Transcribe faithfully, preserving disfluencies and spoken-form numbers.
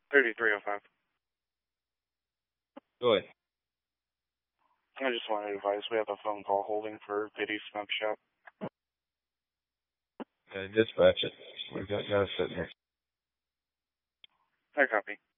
thirty-three oh five. Go ahead. I just wanted advice. We have a phone call holding for Biddy Smoke Shop. Okay, dispatch it. We've got guys sitting here. I copy.